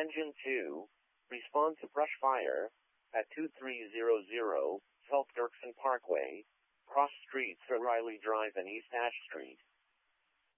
Engine 2, respond to brush fire at 2300 South Dirksen Parkway, cross streets O'Reilly Drive and East Ash Street.